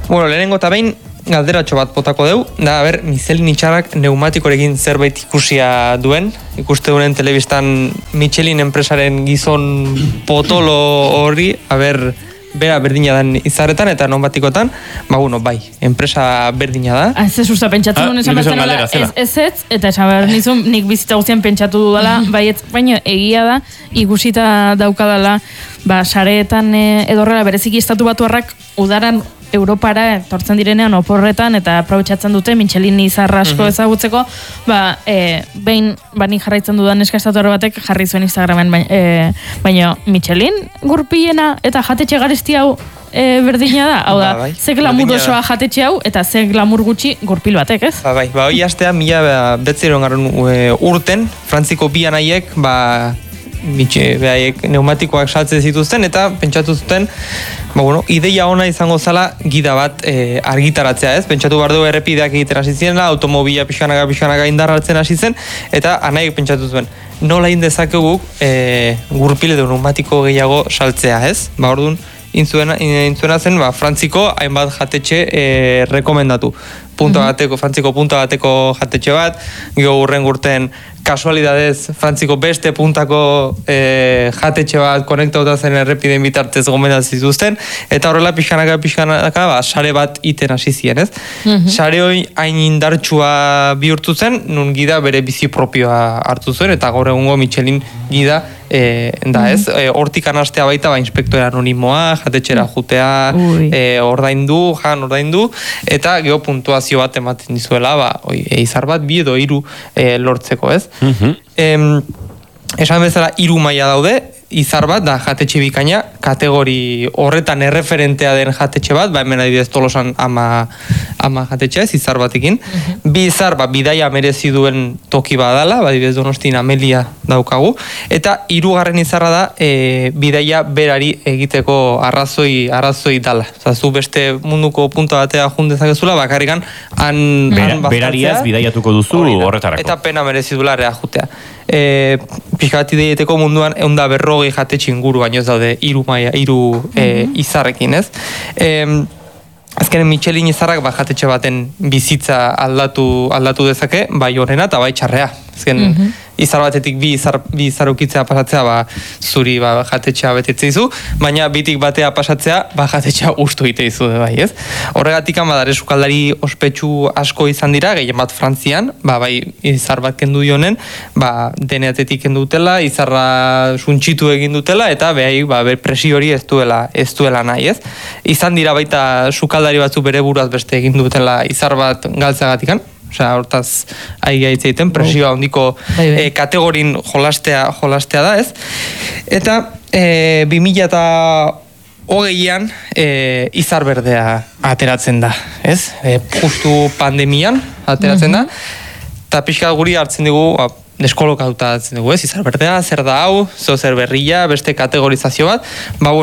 Bueno, lehenengo eta behin, galderatxo bat potako deu, da, Michelin itxarrak neumatikorekin zerbait ikusia duen. Ikuste duen telebistan Michelin enpresaren gizon potolo horri, bera berdina dan izarretan eta non-batikotan, bai, enpresa berdina da. Ez usta pentsatu duen esan bezala, ez, eta esan behar nizun, nik bizita guztien pentsatu dudala, baina egia da, ikusita daukadala, sareetan edorrela bereziki estatu batuarrak udaran Europara etortzen direnean oporretan eta aprobetxatzen dute Michelin izarra asko ezagutzeko, behin nik jarraitzen dudan estatu batek jarri zuen Instagramen, baina Michelin gurpilena eta jatetxe garesti hau berdina da, hau da, ze glamur osoa jatetxe hau eta ze glamur gutxi gurpil batek, ez? Hoi astea, 1900 urten, Frantziko bi anaiek, neumatikoak saltzen zituzten eta pentsatu zuten ideia ona izango zala gida bat argitaratzea, ez? Pentsatu behar du errepideak egiten hasi zirenla, automobila pixkanaka indarraltzen hasi zen, eta anaiek pentsatu zuen, nola indezakegu gurpil edo neumatiko gehiago saltzea, ez? Orduan, intzuena zen, Frantziko hainbat jatetxe rekomendatu. Frantziko punta bateko jatetxe bat, urren gurten kasualidadez Frantziko beste puntako jatetxe bat konektauta zen errepideen bitartez gomendatzen zituzten, eta horrela pixkanaka sare bat iten hasi ziren, ez? Sare hori hain indartsua bihurtu zen, nun gida bere bizi propioa hartu zuen, eta gaur egungo Michelin gida da, ez? Hortik anastea baita, inspektore anonimoa, jatetxera jutea, ordaindu, eta geho puntuazio bat ematen dizuela, izar bat, 2 edo 3 lortzeko, ez? Esan bezala 3 maila daude, izar bat da jatetxe bikaina, kategori horretan erreferentea den jatetxe bat, hemen adibidez Tolosan ama jatetxea ez, izar batekin. Bi izar, bidaia merezi duen toki badala, adibidez Donostin Amelia daukagu, eta 3. izarra da bidaia berari egiteko arrazoi dala. Zu beste munduko punta batea jundezakezula, bakarrikan han berariaz bidaiatuko duzu horretarako. Eta pena merezi duela rea jutea. Pixkat ideieteko munduan 140 jatetxe inguru baino ez daude 3 izarrekin, ez? Azkenen Michelin izarrak jatetxe baten bizitza aldatu dezake, bai horrena eta bai txarrea. Azken izar batetik bi izar ukitzea pasatzea, zuri jatetxea betetzea izu, baina bitik batea pasatzea, jatetxea ustu ite izu, bai, ez? Horregatik amadare sukaldari ospetsu asko izan dira, gehien bat Frantzian, bai izar bat kendu dionen, deneatetik kendu dutela, izarra suntxitu egin dutela, eta behai presio hori ez duela nahi, ez? Izan dira baita sukaldari batzu bere buruaz beste egin dutela izar bat galtzeagatikan, hortaz aigaitza egiten, presioa handiko kategorin jolastea da, ez? Eta 2020an izar berdea ateratzen da, ez? Justu pandemian ateratzen da, eta pixka guri hartzen dugu, deskolokatuta hartzen dugu, ez? Izar berdea, zer da hau, zer berria, beste kategorizazio bat,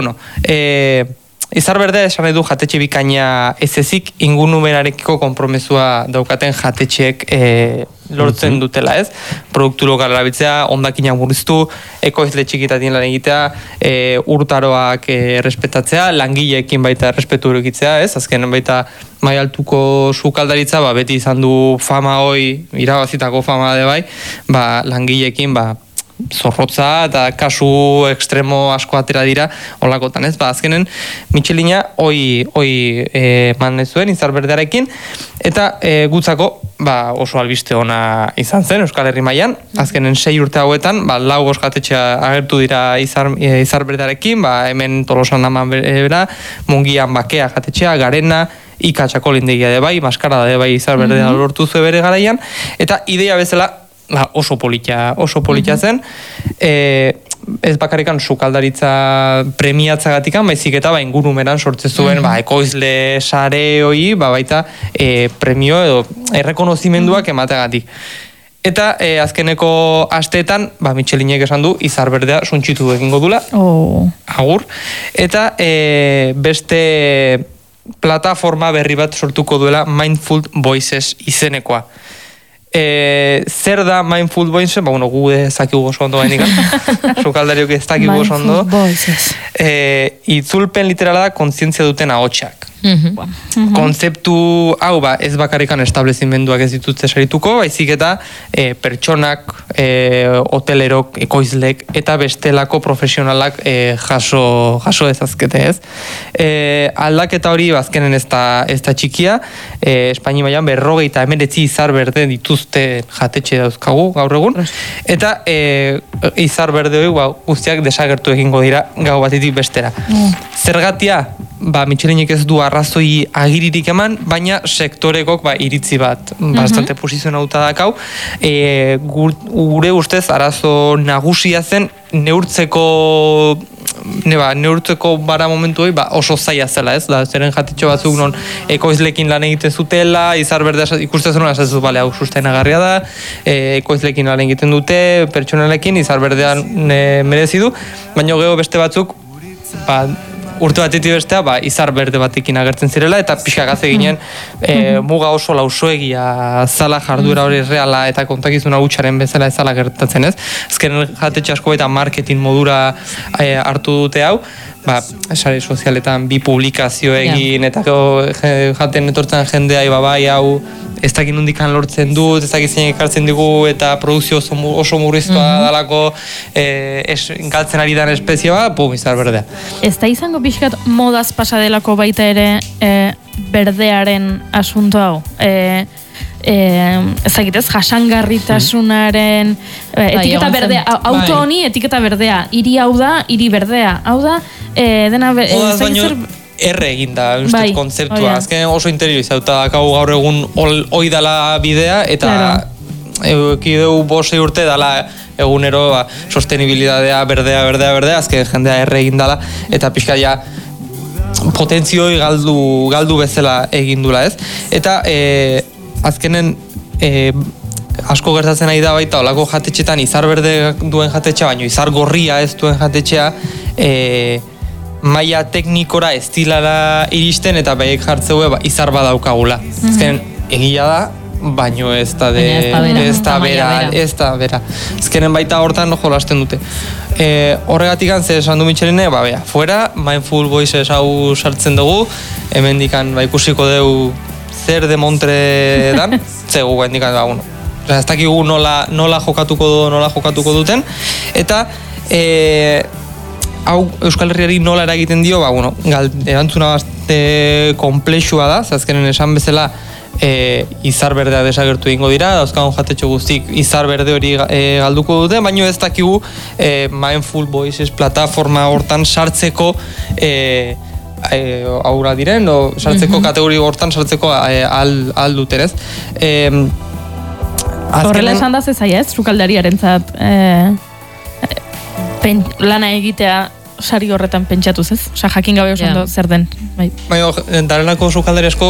izar berdea esan nahi du jatetxe bikaina ez ezik ingurumenarekiko konpromesua daukaten jatetxeek lortzen dutela, ez? Produktu lokal erabiltzea, hondakinak murriztu, ekoizle txikitatien lan egitea, urtaroak errespetatzea, langileekin baita errespetu egitea, ez? Azkenen baita mai altuko sukaldaritza, beti izan du fama hoi, irabazitako fama de bai, langileekin, zorrotza eta kasu ekstremo asko atera dira olakotan, ez? Azkenen Michelina hoi man zuen izar berdearekin, eta gutzako oso albiste ona izan zen Euskal Herri mailan. Azkenen 6 urte hauetan 4 jatetxea agertu dira izar berdearekin, hemen Tolosan aman bera, Mungian Bakea jatetxea, Garena, Ika txakolindegia de bai, Maskarada de bai izar berdea lortu zuen bere garaian, eta ideia bezala oso politia zen, ez bakarrikan sukaldaritza premiatzagatikan, baizik eta ingurumeran sortze zuen ekoizle sare hori, baita premio edo errekonozimenduak emateagatik. Eta azkeneko asteetan, Michelinek esan du, izar berdea suntxitu egingo dula, agur, eta beste plataforma berri bat sortuko duela Mindful Voices izenekoa. Zer da Mindful Voices? Gu ezakigu oso ondo gainik, sukaldariok ez dakigu oso ondo. Itzulpen literala da kontzientzia duten ahotsak. kontzeptu hau ez bakarrikan establezimenduak ez dituzte sarituko, baizik eta pertsonak, hotelerok, ekoizlek eta bestelako profesionalak jaso dezazkete, ez? Aldaketa hori azkenen ez da txikia, Espainia mailan 59 izar berde dituzte jatetxe dauzkagu gaur egun, eta izar berde hori guztiak desagertu egingo dira gau batetik bestera. Zergatia, Michelinek ez du arrazoi agiririk eman, baina sektorekok iritzi bat bastante posizionauta dakau. Gure ustez arazo nagusia zen neurtzeko bara momentu hori oso zaila zela, ez? Zeren jatetxo batzuk non ekoizlekin lan egiten zutela, izar berdea ikusten zenuen, ez dut, hau sustainagarria da, ekoizlekin lan egiten dute, pertsonalekin, izar berdean merezi du, baina gero beste batzuk, urte batetik bestea, izar berde batekin agertzen zirela, eta pixka gaze ginen muga oso lausoegia zala jarduera hori reala eta kontakizuna hutsaren bezala ezala gertatzen, ez? Azkenen jatetxe asko eta marketing modura hartu dute hau, sare sozialetan bi publikazio egin, eta jaten etortzen jendea, hau ez dakit nondikan lortzen dut, ez dakit zein ekartzen digu, eta produkzio oso murriztua dalako galtzen ari den espezie izar berdea. Ez da izango pixkat modaz pasadelako baita ere berdearen asunto hau? Ezagitez, jasangarritasunaren etiketa berdea, auto honi etiketa berdea, hiri hau da, hiri berdea, hau da, dena... Modaz baino erre egin da, kontzeptua, azken oso interiorizauta dakau gaur egun hoi dala bidea, eta ekideu 5 urte dala egunero sostenibilidadea, berdea, azken jendea erre egin dala, eta pixka ja potentzioi galdu bezala egin dula, ez? Eta azkenen asko gertatzen ari da baita olako jatetxetan izar berde duen jatetxea, baino izar gorria ez duen jatetxea maila teknikora estilara iristen eta behiek jartzeue izar badaukagula. Azkenen egia da, baino ez da bera. Azkenen baita hortan jolasten dute. Horregatik ze esan du Michelene, fuera, Mindful Voices hau sartzen dugu, hemendikan ikusiko dugu zer de montre dan, zegu hendikan, ez dakigu nola jokatuko duten, eta hau Euskal Herriari nola eragiten dio, erantzuna bastante komplexua da, azkenen esan bezala izar berdea desagertu egingo dira, dauzkagun jatetxo guztik izar berde hori galduko dute, baina ez dakigu Mindful Voices plataforma hortan sartzeko aurra diren, sartzeko kategori hortan sartzeko alduten, ez? Horrela esan da zezaia, ez? Sukaldariarentzat lana egitea sari horretan pentsatuz, ez? Osa, jakin gabe oso zer den. Baina, darenako sukaldari asko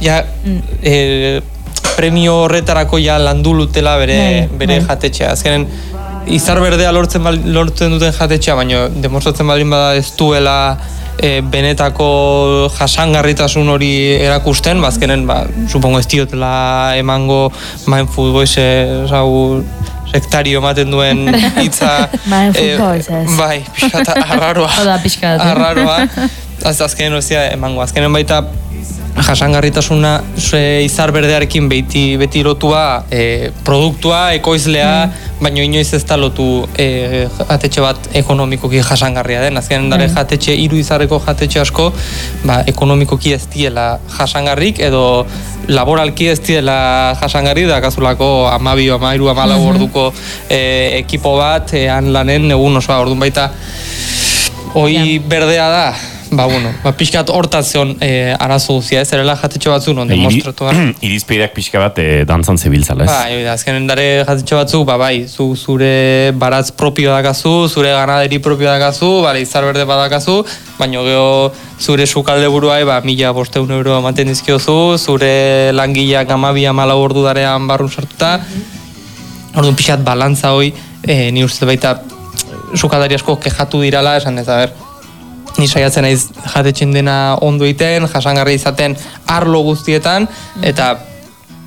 premio horretarako landu lutela bere jatetxea. Azkenen, izar berdea lortzen duten jatetxea, baina demostratzen baldin bada ez duela benetako jasangarritasun hori erakusten, azkenen, supongo ez diotela emango Mindful Voices hau sektario ematen duen hitza. Mindful Voices. Bai, pixkat arraroa. Oda pixkat. Arraroa. Azkenen hozia emango. Azkenen baita jasangarritasuna izar berdearekin beti lotua produktua, ekoizlea, baina inoiz ez da lotu jatetxe bat ekonomikoki jasangarria den. Azkenen dare jatetxe, 3 izarreko jatetxe asko, ekonomikoki ez diela jasangarrik, edo laboralki ez diela jasangarri, da kazulako 12, 13, 14 orduko ekipo bat, lanen egun osoa, orduan baita hoi berdea da, pixkat hortazion arazo guzia, ez erela jatetxo batzu non demostratu gara. Irizpeideak pixka bat dantzan zebiltzala, ez? Azkenen dare jatetxo batzu, zure baratz propio dakazu, zure ganaderi propio dakazu, izar berde badakazu, baina geho zure sukalde buruai 1.500 euro ematen dizkiozu, zure langileak 12-14 ordu darean barrun sartuta, orduan pixkat balantza hoi, ni uste baita sukaldari asko kejatu dirala, esan ez, ni saiatzen naiz jatetxen dena ondo egiten, jasangarri izaten arlo guztietan, eta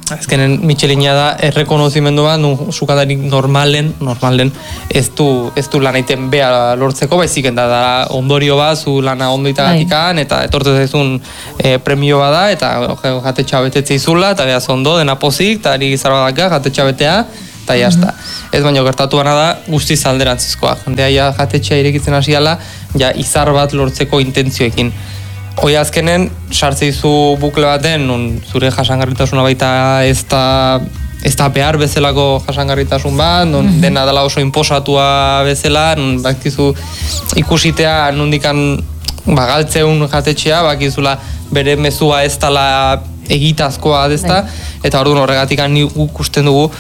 azkenen Michelina da errekonozimendu bat, sukadarik normalen ez du lan egiten beha lortzeko, baizik da ondorio bat, zu lana ondoitagatikan, eta etortez zaizun premio bat da, eta jatetxa betetze izula, eta behaz ondo, dena pozik, eta ari gizarbadaka, jatetxa betea, eta jazta. Ez baino gertatu bana da, guztiz alderantzizkoa. Jendea jatetxea irekitzen hasiala, ja izar bat lortzeko intentzioekin. Hoi azkenen, sartze izu bukle baten, zure jasangarritasuna baita ez da behar bezalako jasangarritasun bat, dena dela oso inposatua bezala, bakizu ikusitea nondikan galtzeun jatetxea, bakizula bere mezua ez dela egitazkoa dezta, eta orduan horregatik ikusten dugu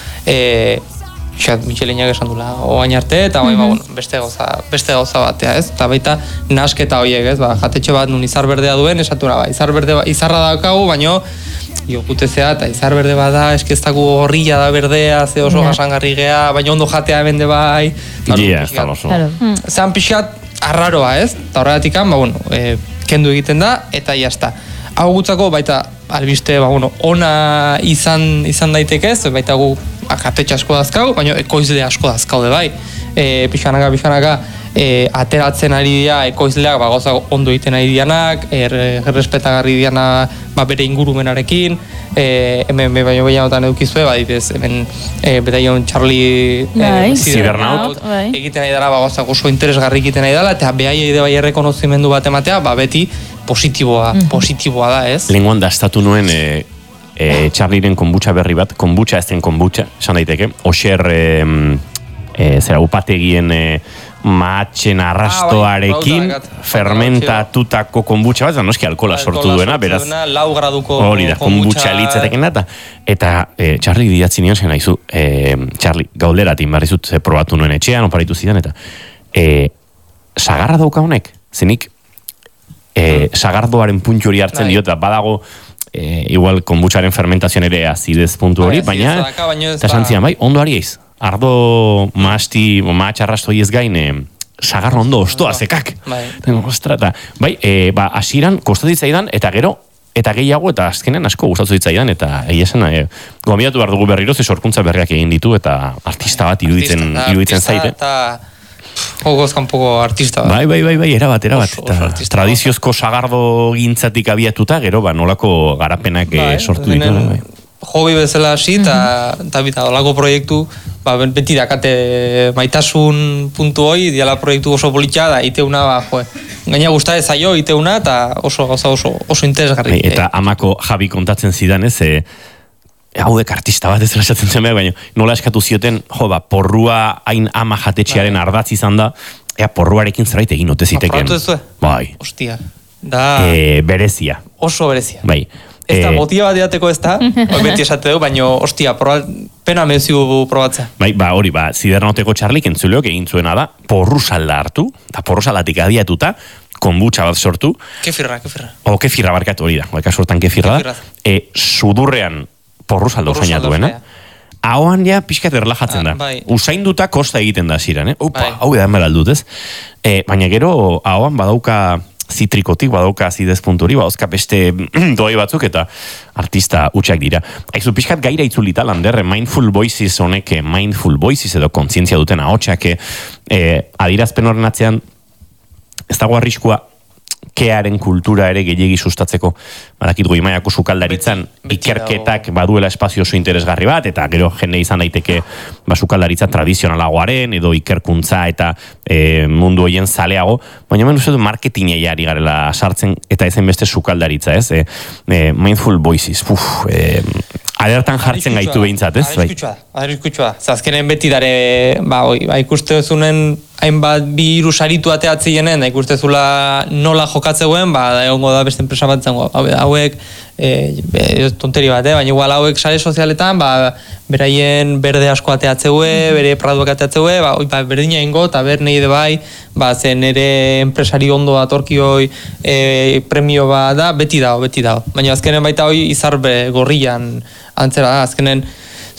Michelinak esan dula oain arte, eta beste gauza batea, ez? Eta baita nasketa horiek, ez? Jatetxe bat nun izar berdea duen, esatura, izarra daukagu, baino jokutezea, eta izar berde bat da, eskestaku gorrilla da berdea, ze oso jasangarri gea, baina ondo jatea bende bai. Zean pixkat arraroa, ez? Eta horregatik kendu egiten da, eta jazta. Hau gutzako baita albiste ona izan daitekez, baita gu jatetxe asko dazkau, baina ekoizle asko dazkaude bai. Pixanaka ateratzen ari dira ekoizleak gauza ondo egiten ari dianak, errespetagarri diana bere ingurumenarekin, hemen baino behianotan edukizue, hemen betaion Charlie Cybernaut egiten ari dara gauza oso interesgarri egiten ari dela, eta behai bai errekonozimendu bat ematea, beti positiboa da, ez? Lenguan dastatu nuen Charlieren konbutxa berri bat, konbutxa ez den konbutxa, esan daiteke, Oxer upategien mahatxen arrastoarekin fermentatutako konbutxa bat, noski alkohola sortu duena, beraz, hori da, konbutxa litzetekin da, eta Charlie didatzi nion zen nahizu, Charlie, gauderatin barrizut probatu nuen etxean, oparitu zidan, eta sagarra dauka honek, zenik, sagardoaren puntu hori hartzen diot, badago, igual konbutxaren fermentazioan ere azidez puntu hori, baina, eta santzian, ondo ari eiz, ardo mahatxarrasto ez gain, sagarro ondo ostoa, zekak. Asiran, kostatitzaidan, eta gero, eta gehiago, eta azkenen asko gustatu zitzaidan, eta egia zen, gomidatu behar dugu berriro, ze sorkuntza berriak egin ditu, eta artista bat iruditzen zaite. Jogoz kanpoko artista bat. Bai, erabat. Tradiziozko sagardo gintzatik abiatuta, gero, nolako garapenak sortu ditu. Hobi bezala hasi, eta olako proiektu, beti dakate maitasun puntu hoi, diala proiektu oso politxa, da iteuna, gaina gusta ezaio, iteuna, eta oso interesgarri. Eta amako Javi kontatzen zidan, ez, haudek artista bat ez erasatzen zen behar, baina nola eskatu zioten, porrua hain ama jatetxearen ardatz izan da, porruarekin zerbait egin ote ziteken. Porruatu ez du? Bai. Ostia. Berezia. Oso berezia. Bai. Ez da, botia bat diateko ez da, beti esate du, baina, ostia, pena meziu probatza. Bai, hori, Zidernoteko Charlik entzuleok egin zuena da, porru salda hartu, eta porru saldatik abiatuta, konbutxa bat sortu. Kefirra. Kefirra barkatu hori da, baika sortan kefirra da. Sudurrean porru saldo usaina duena. Ahoan ja pixkat erlajatzen da. Usainduta kosta egiten da ziren, hau edan beraldut ez. Baina gero ahoan badauka zitrikotik, badauka azidez punturi, badauzka beste doi batzuk eta artista utxak dira. Aizu pixkat gaira itzulita landerre Mindful Voices honek, Mindful Voices edo kontzientzia duten ahotsak adirazpen horren atzean ez dago arriskua kearen kultura ere gehiegi sustatzeko. Badakit goi maiako sukaldaritzan ikerketak baduela espazio oso interesgarri bat, eta gero jende izan daiteke sukaldaritza tradizionalagoaren, edo ikerkuntza eta mundu hoien zaleago, baina hemen uste du marketingei ari garela sartzen, eta ezen beste sukaldaritza, ez? Mindful Voices, adertan jartzen gaitu behintzat, ez? Arriskutxua. Zazkenen beti dare, ikuste zunen hainbat bi hiru saritu ateatzeienen, da ikustezula nola jokatzeuen, egongo da beste enpresa bat zango. Hauek, tonteri bat, baina igual hauek sare sozialetan, beraien berde asko ateatzeue, bere praduak ateatzeue, berdina ingo, eta ber nahi de bai, zen ere enpresari ondo atorkioi premio bat da, beti dago. Baina azkenen baita hoi izar gorrian antzera da, azkenen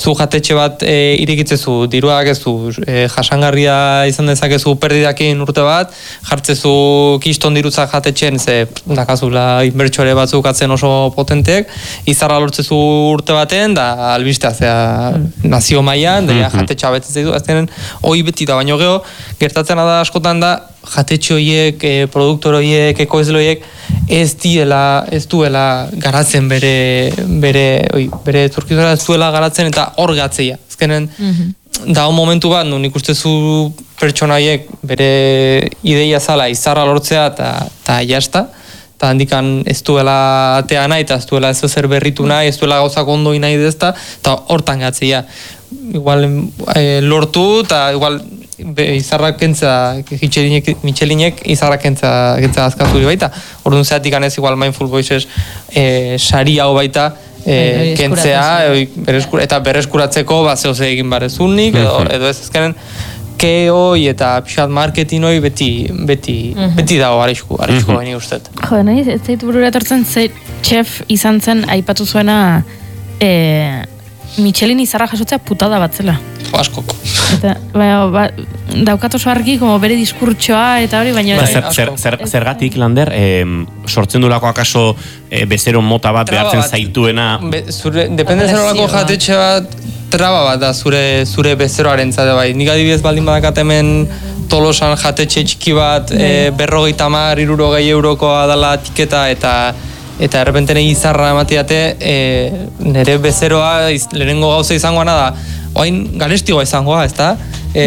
zu jatetxe bat irekitzezu, diruak ezu, jasangarria izan dezakezu perdidakin urte bat, jartzezu kiston diruzak jatetxen, ze dakazula inbertsore batzuk atzen oso potenteek, izarra lortzezu urte baten, da albistea, zera nazio mailan, da jatetxa betetzen du, aztenen hoi beti da, baino geho, gertatzen da askotan da, jatetxe horiek, produktor horiek, ekoizle horiek, ez duela garatzen bere turkizora ez duela garatzen eta hor gatzeia. Ezkenen, da momentu bat, nun ikustezu pertsonaiek bere ideia zala izarra lortzea eta jazta, eta handikan ez duela atea nahi, eta ez duela ez zer berritu nahi, ez duela gauzak ondoi nahi dezta, eta hortan gatzeia. Igual lortu, eta igual izarrak kentza, Michelinek izarrak kentza azkazu baita. Orduan zeatik anez igual Mindful Voices sari hau baita kentzea eta berreskuratzeko zehoze egin barezunik edo ez ezkenen keoi eta pixat marketing hoi beti dago arrisku baini ustez. Jo, nahi, ez zaitu burura etortzen ze chef izan zen aipatu zuena Michelin izarra jasotzea putada bat zela. Askok. Eta, daukat oso argi, como bere diskurtsoa eta hori, baina... Zergatik, Lander, sortzen dulako akaso bezero mota bat behartzen zaituena... Depende zerolako jatetxe bat, traba bat da zure bezeroaren zade bai. Nik adibidez baldin badakat hemen Tolosan jatetxe txiki bat, 50-60 eurokoa dala tiketa eta errepenten izarra ematiate, nire bezeroa lehenengo gauza izangoana da, oain garestigoa izangoa, ez da?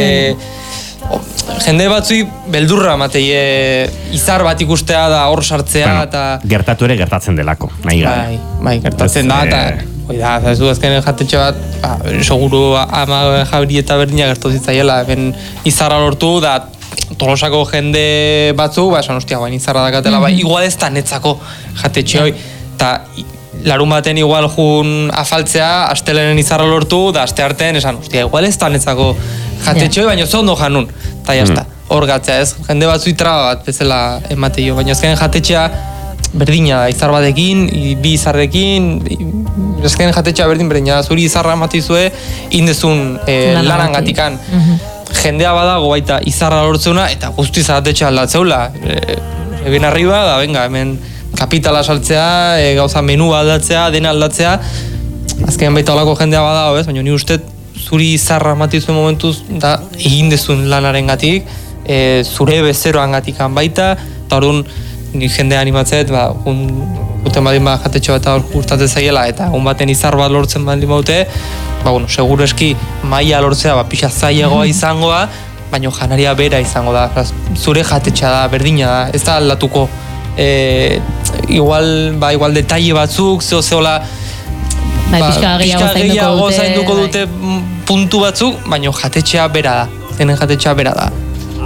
Jende batzui beldurra mateie izar bat ikustea da hor sartzea eta... Gertatu ere gertatzen delako, nahi gara. Bai, gertatzen da eta... ez du ezken jatetxe bat, seguru ama jabri eta berdina gertu zitzaiela, izarra lortu da Tolosako jende batzu, esan hostia, izarra dakatela, igual ez da netzako jatetxe hoi, eta larun baten igual jun afaltzea, astelenen izarra lortu, da aste artean esan, hostia, igual ez da netzako jatetxe hoi, baina zondo janun, eta jazta, hor gatzea ez, jende batzu traba bat bezala emate jo, baina ezken jatetxea berdina da, izar batekin, bi izarrekin, ezken jatetxea berdina, zuri izarra ematizue, indezun lanangatikan. Jendea badago baita izarra lortzeuna eta guzti zaratetxe aldatzeula. Eben arriba, da venga, hemen kapitala saltzea, gauza menua aldatzea, dena aldatzea. Azken baita olako jendea badago, ez? Baina ni uste zuri izarra ematizuen momentuz da egin dezun lanaren gatik, zure bezeroan gatikan baita, eta orduan ni jendea animatzet, guten badin jatetxe bat gustatzen zaiela eta baten izar bat lortzen badin baute, seguru eski maila lortzea pixa zailagoa izangoa, baina janaria bera izango da. Zure jatetxea da, berdina da, ez da aldatuko. Igual detalle batzuk, zehola pixka gehiago zainduko dute puntu batzuk, baina jatetxea bera da. Zenen jatetxea bera da.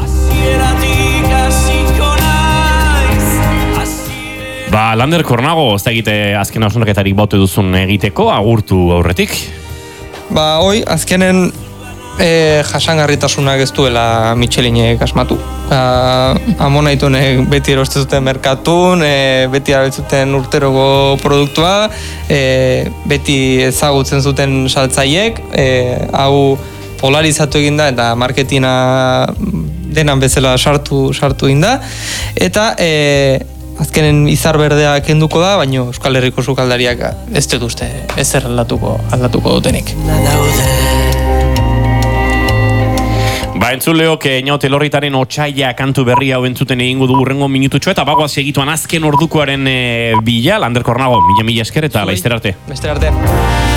Lander Kornago, ez da egite azken hausnarketarik baute duzun egiteko, agurtu aurretik? Hoi, azkenen jasangarritasunak ez duela Michelinek asmatu. Amonaitunek beti eroste zuten merkatun, beti erabiltzuten urteroko produktua, beti ezagutzen zuten saltzaiek, hau polarizatu eginda eta marketina denan bezala sartu eginda, eta azkenen izar berdea kenduko da, baina Euskal Herriko sukaldariak ez dut uste ezer aldatuko dutenik. Entzuleok, Eñaut Elorritaren Otsaila kantu berri hau entzuten egingo du urrengo minututxo, eta bagoaz egituan azken ordukoaren bila, Lander Kornago, mila esker eta laizter arte. Laizter arte.